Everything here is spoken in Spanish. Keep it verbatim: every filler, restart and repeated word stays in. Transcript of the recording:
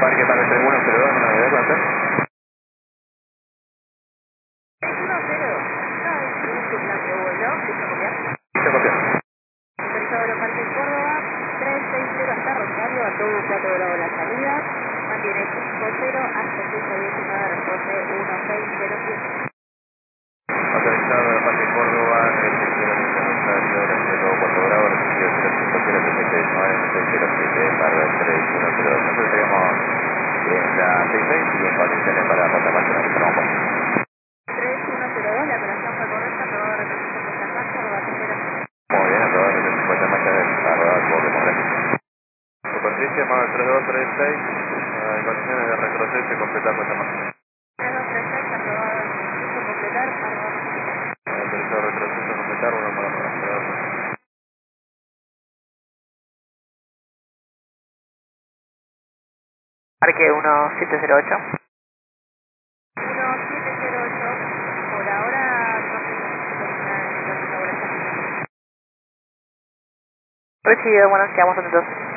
Parque para el tres uno cero dos, ¿no me debe hacer? tres uno cero dos. No, es su plan de vuelo. ¿Listo copiar? Listo, copiar. Autorizado Aeroparque Córdoba, trescientos sesenta hasta Rosario, a todo Plato Dorado la salida. Mantiene cinco cero hasta seis a diecinueve, responde uno seis cero siete. Autorizado de Parque Córdoba, trescientos sesenta Rosario, respeto cuatro grados, recibido cero cinco cero siete seis nueve seis cero siete, barra tres uno cero dos. Nosotros estaríamos en la seis seis y en condiciones para Punta Marcha, nos esperamos. tres uno cero dos, la operación fue correcta, aprobado requisito Punta Marcha, rodar cero. Muy bien, aprobado el cincuenta marchas a rodar por democrático. Superficie más el tres dos tres seis, en condiciones de retroceso y completar Punta Marcha. tres dos tres seis, aprobado requisito completar, arroba. Autorizado retroceso, completar, uno para para Parque uno siete cero ocho. uno siete cero ocho, por ahora no se necesita ninguna elaboración. Recibido, bueno, quedamos atentos.